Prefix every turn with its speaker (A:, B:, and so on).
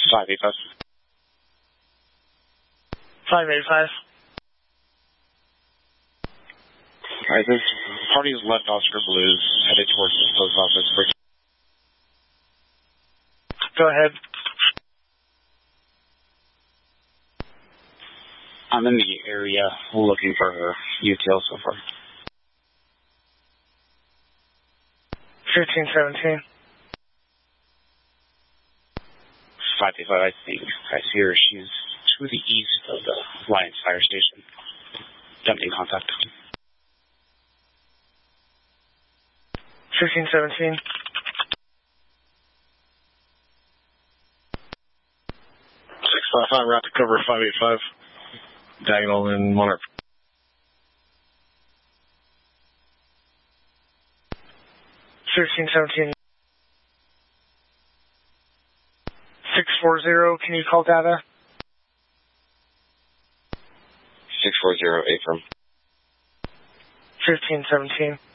A: 585.
B: 585.
A: Alright, this party has left Oscar Blues, headed towards the post office.
B: Go ahead.
A: I'm in the area looking for her util so far.
B: 1517.
A: 585, I think. I see her. She's to the east of the Alliance Fire Station. Attempting contact.
B: 1517.
C: 655, route to cover 585. Diagonal in Monarch.
B: 1517. 640, can you call data?
A: 640, affirm.
B: 1517.